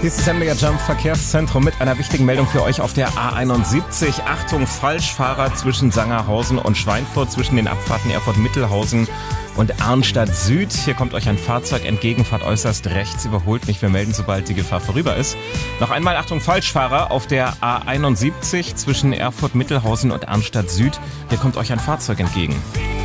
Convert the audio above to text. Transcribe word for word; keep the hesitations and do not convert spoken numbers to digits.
Hier ist das Mega Jump Verkehrszentrum mit einer wichtigen Meldung für euch auf der A einundsiebzig. Achtung, Falschfahrer zwischen Sangerhausen und Schweinfurt, zwischen den Abfahrten Erfurt-Mittelhausen und Arnstadt Süd. Hier kommt euch ein Fahrzeug entgegen, fahrt äußerst rechts, überholt mich. Wir melden, sobald die Gefahr vorüber ist. Noch einmal Achtung, Falschfahrer auf der A einundsiebzig zwischen Erfurt-Mittelhausen und Arnstadt Süd. Hier kommt euch ein Fahrzeug entgegen.